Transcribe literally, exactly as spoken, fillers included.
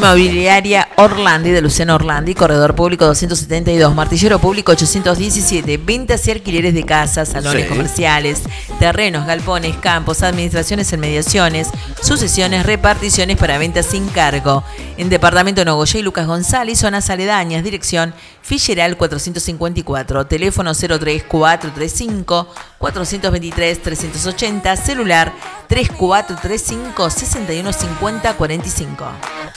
Inmobiliaria Orlandi de Luciano Orlandi, corredor público doscientos setenta y dos, martillero público ochocientos diecisiete, ventas y alquileres de casas, salones Sí. comerciales, terrenos, galpones, campos, administraciones en mediaciones, sucesiones, reparticiones para ventas sin cargo. En Departamento Nogoyá y Lucas González, zonas aledañas, dirección Filleral cuatrocientos cincuenta y cuatro, teléfono cero tres cuatro tres cinco cuatro dos tres tres ochenta, celular tres cuatro tres cinco seis uno cinco cero cuatro cinco.